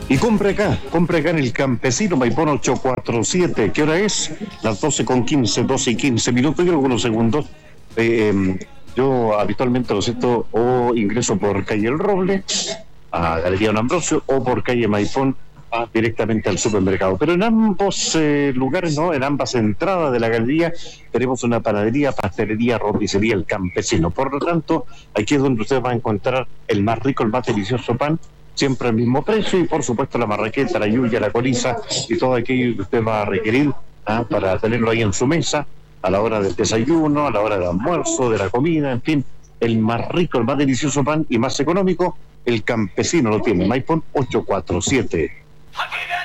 Y compre acá en el Campesino, Maipón 847. ¿Qué hora es? Las 12:15, 12:15 y algunos segundos. Yo habitualmente, lo siento, o ingreso por calle El Roble, a Galería Don Ambrosio, o por calle Maipón, directamente al supermercado. Pero en ambos lugares, ¿no? En ambas entradas de la galería, tenemos una panadería, pastelería, roticería, El Campesino. Por lo tanto, aquí es donde usted va a encontrar el más rico, el más delicioso pan, siempre al mismo precio, y por supuesto la marraqueta, la yuya, la coliza y todo aquello que usted va a requerir para tenerlo ahí en su mesa, a la hora del desayuno, a la hora del almuerzo, de la comida, en fin, el más rico, el más delicioso pan y más económico, El Campesino lo tiene, Maipón 847.